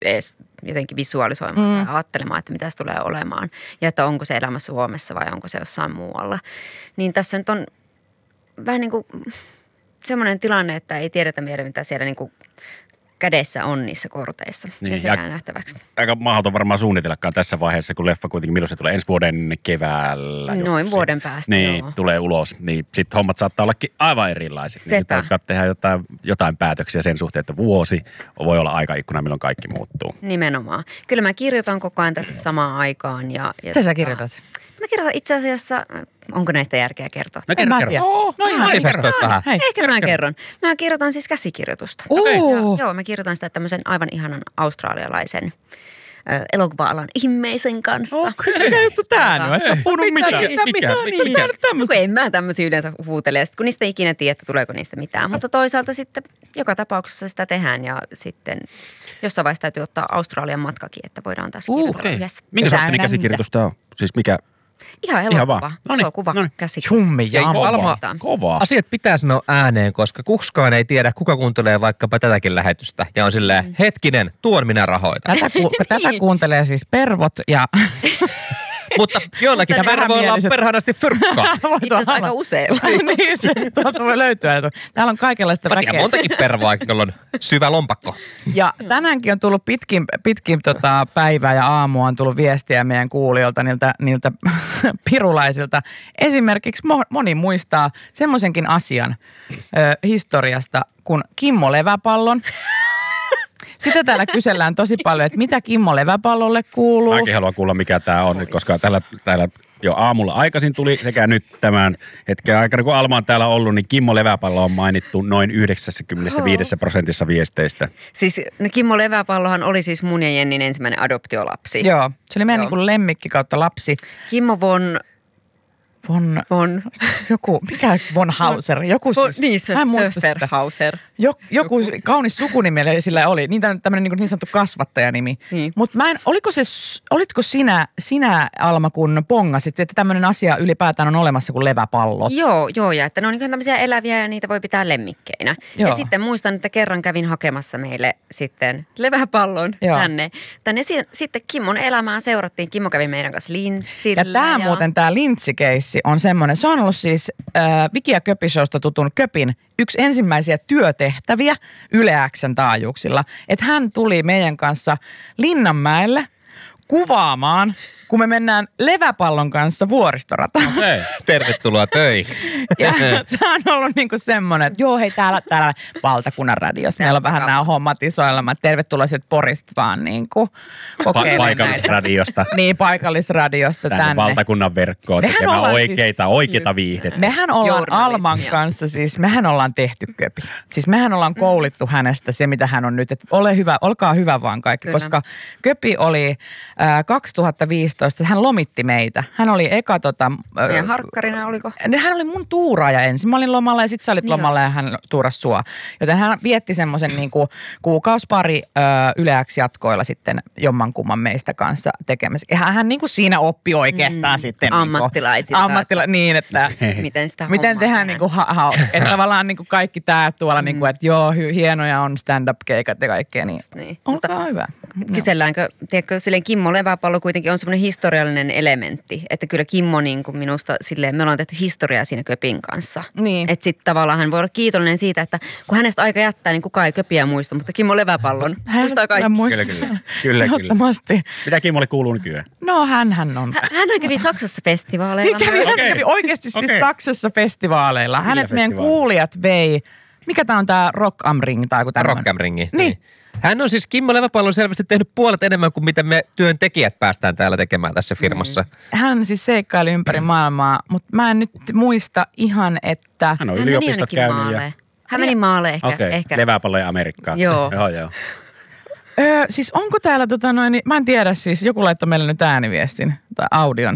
edes jotenkin visualisoimaan tai ajattelemaan, että mitä se tulee olemaan. Ja että onko se elämässä Suomessa vai onko se jossain muualla. Niin tässä nyt on vähän niin kuin semmoinen tilanne, että ei tiedetä vielä, mitä siellä niin kuin kädessä on niissä korteissa. Niin, ja se jää nähtäväksi. Aika mahdoton varmaan suunnitellakaan tässä vaiheessa, kun leffa kuitenkin, milloin se tulee ensi vuoden keväällä. Noin vuoden päästä, niin, joo. tulee ulos. Niin sitten hommat saattaa ollakin aivan erilaiset. Niin alkaa tehdä jotain päätöksiä sen suhteen, että vuosi voi olla aikaikkuna, milloin kaikki muuttuu. Nimenomaan. Kyllä mä kirjoitan koko ajan tässä samaan aikaan. Mitä sä kirjoitat? Mä kirjoitan itse asiassa, onko näistä järkeä kertoa? No kerro. No ihan manifestoit vähän. Ehkä mä kerron. Mä kirjoitan siis käsikirjoitusta. Joo, mä kirjoitan sitä tämmöisen aivan ihanan australialaisen elokuva-alan ihmeisen kanssa. Mikä juttu tää nyt? Et sä puhunut mitään. Mikä nyt tämmöistä? En mä tämmöisiä yleensä huutele. Ja sit, kun niistä ei ikinä tiedä, että tuleeko niistä mitään. Mutta toisaalta sitten joka tapauksessa sitä tehdään. Ja sitten jossain vaiheessa täytyy ottaa Australian matkakin, että voidaan tässä kirjoitella yhdessä. Minkä sorttinen käsikirjoitusta on? Siis mikä? Ihan elokuva. Elokuva käsikirjoitusta. Jummi ja Alma, kova. Asiat pitää sanoa ääneen, koska kukaan ei tiedä, kuka kuuntelee vaikkapa tätäkin lähetystä. Ja on silleen, hetkinen, tuon minä rahoitan. Tätä kuuntelee siis pervot ja... Mutta joillakin pervoilla on perhanasti fyrkkaa. Itse asiassa aika useilla. Niin, se tuolta voi löytyä. Täällä on kaikenlaista väkeä. Montakin pervoa, jolla on syvä lompakko. Ja tänäänkin on tullut pitkin päivää ja aamua on tullut viestiä meidän kuulijoilta, niiltä pirulaisilta. Esimerkiksi moni muistaa semmoisenkin asian historiasta kuin Kimmo Leväpallon. Sitä täällä kysellään tosi paljon, että mitä Kimmo Leväpallolle kuuluu. Mäkin haluan kuulla, mikä tämä on, koska täällä jo aamulla aikaisin tuli sekä nyt tämän hetken aikana, kun Alma on täällä ollut, niin Kimmo Leväpallo on mainittu noin 95% viesteistä. Siis no Kimmo Leväpallohan oli siis mun ja Jennin ensimmäinen adoptiolapsi. Joo, se oli meidän niin kuin lemmikki kautta lapsi. Kimmo joku, mikä von Hauser? Joku siis, Hauser. Joku kaunis sukunimi sillä oli, tämmöinen niin sanottu kasvattajanimi. Niin. Mutta olitko sinä Alma, kun pongasit, että tämmöinen asia ylipäätään on olemassa kuin leväpallot? Joo, ja että ne on niin tämmöisiä eläviä ja niitä voi pitää lemmikkeinä. Joo. Ja sitten muistan, että kerran kävin hakemassa meille sitten leväpallon tänne. Sitten Kimmon elämää seurattiin. Kimmo kävi meidän kanssa lintsillä. Ja tämä lintsikeissi on semmoinen, se on ollut siis Viki ja Köpi-showsta tutun Köpin yksi ensimmäisiä työtehtäviä Yle X:n taajuuksilla. Että hän tuli meidän kanssa Linnanmäelle kuvaamaan, kun me mennään leväpallon kanssa vuoristorataan. Okay. Tervetuloa töihin. Ja tämä on ollut niinku semmoinen, että joo hei täällä Valtakunnan radiossa. Meillä on vähän nämä hommat isoilla. Tervetuloa sieltä Porista vaan niinku paikallisradiosta. Niin, paikallisradiosta tänne. Valtakunnan verkkoon tekemään oikeita viihdettä. Mehän ollaan Alman kanssa siis, mehän ollaan tehty Köpi. Siis mehän ollaan koulittu hänestä se, mitä hän on nyt. Että ole hyvä, olkaa hyvä vaan kaikki. Kyllä. Koska Köpi oli 2015, hän lomitti meitä. Hän oli eka ja harkkarina oliko? Hän oli mun tuuraaja ensin. Mä olin lomalla ja sit sä olit lomalla ja hän tuurasi sua. Joten hän vietti semmoisen niinku kuukausipari Yle X jatkoilla sitten jommankumman meistä kanssa tekemässä. Ja hän niinku siinä oppi oikeastaan sitten. Ammattilaisilta. Niin, että miten tehdään niinku että tavallaan niinku kaikki tää tuolla niinku, että joo, hienoja on stand-up-keikat ja kaikkea niin. Olkaa hyvä. Kyselläänkö, tiedätkö, silleen Kimmo Leväpallo kuitenkin on semmoinen historiallinen elementti, että kyllä Kimmo niin kuin minusta silleen, me ollaan tehty historiaa siinä Köpin kanssa. Niin. Että sitten tavallaan hän voi olla kiitollinen siitä, että kun hänestä aika jättää, niin kukaan ei Köpiä muista, mutta Kimmo Leväpallon muistaa kaikki. Kyllä. Ehdottomasti. Mitä Kimmolle kuuluu nykyään? No hän on. Hän kävi Saksassa festivaaleilla. Hän kävi oikeasti siis Saksassa festivaaleilla. Hänet meidän kuulijat vei. Mikä tää on tää Rock am Ring tai joku tämmöinen? Rock am Ringi. Niin. Hän on siis Kimmo Leväpallo selvästi tehnyt puolet enemmän kuin mitä me työntekijät päästään täällä tekemään tässä firmassa. Hän siis seikkaili ympäri maailmaa, mutta mä en nyt muista ihan, että... Hän on yliopistot käynyt. Hän meni maalle ehkä. Leväpalloja Amerikkaan. Joo. Siis onko täällä mä en tiedä siis, joku laittoi meille nyt ääniviestin tai audion.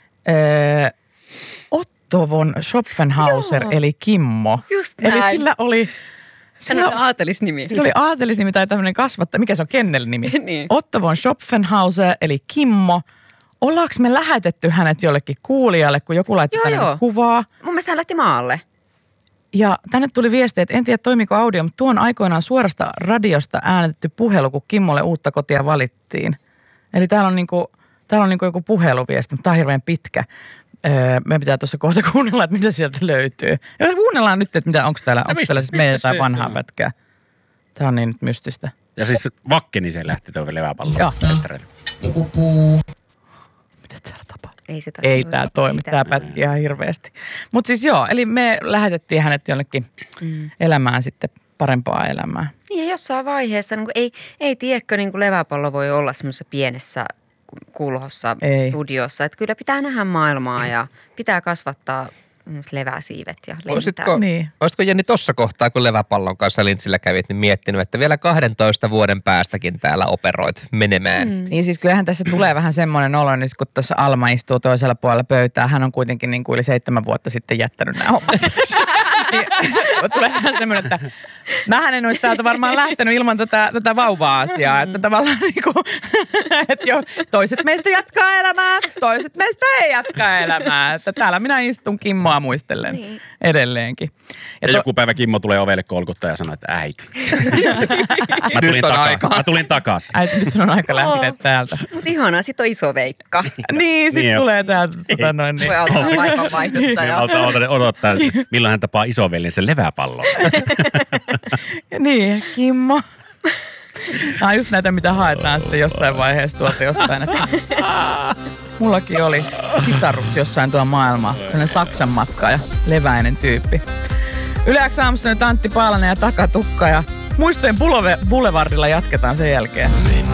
Otto von Schopfenhauser eli Kimmo. Just näin. Eli sillä oli... Hän oli aatelisnimi. Sillä oli aatelisnimi tai tämmöinen kasvattaja. Mikä se on? Kennelnimi? Niin. Otto von Schopfenhauser eli Kimmo. Ollaanko me lähetetty hänet jollekin kuulijalle, kun joku laittoi tänne kuvaa? Mun mielestä hän lähti maalle. Ja tänne tuli viesti, että en tiedä toimiko audio, mutta tuon aikoinaan suorasta radiosta äänetetty puhelu, kun Kimmolle uutta kotia valittiin. Eli täällä on niinku joku puheluviesti, mutta tämä on hirveän pitkä. Meidän pitää tuossa kohta kuunnella, että mitä sieltä löytyy. Ja kuunnellaan nyt, että onko täällä siis meidän tai vanhaa pätkää. Tämä on niin nyt mystistä. Ja siis Vakkeniseen lähti tuo leväpallo. Joku puu. Mitä täällä tapahtuu? Ei tämä toimi. Tämä pätki ihan hirveästi. Mutta siis joo, eli me lähetettiin hänet jonnekin elämään sitten parempaa elämää. Niin ja jossain vaiheessa niin ei tiedäkö, niin kuin leväpallo voi olla semmoisessa pienessä kulhossa studiossa. Että kyllä pitää nähdä maailmaa ja pitää kasvattaa leväsiivet ja lentää. Olisitko Jenni tuossa kohtaa, kun leväpallon kanssa lintsillä kävit, niin miettinyt, että vielä 12 vuoden päästäkin täällä operoit menemään? Niin siis kyllähän tässä tulee vähän semmoinen olo nyt, kun tuossa Alma istuu toisella puolella pöytää. Hän on kuitenkin niin kuin yli 7 vuotta sitten jättänyt nämä hommat. Tulee vähän semmoinen, että mähän en olisi täältä varmaan lähtenyt ilman tätä vauva-asiaa. Että tavallaan niin kuin, että jo, toiset meistä jatkaa elämää, toiset meistä ei jatkaa elämää. Että täällä minä istun Kimmoa muistellen edelleenkin. Ja joku päivä Kimmo tulee ovelle kolkuttaa ja sanoo, että äiti. Mä tulin takas. Äiti, nyt sun on aika lähteä täältä. Mutta ihanaa, sit on iso Veikka. Niin, sit tulee täältä. Niin. Voi auttaa paikanvaihdossa. Odottaa, milloin hän tapaa isoveljen sen leväpallon. Niin, Kimmo. Nämä on just näitä, mitä haetaan sitten jossain vaiheessa tuolta jostain. Että mullakin oli sisarus jossain tuolla maailmaa. Sellainen Saksan matka ja leväinen tyyppi. Yle X aamussa nyt Antti Paalanen ja Takatukka ja Muistojen Boulevardilla jatketaan sen jälkeen.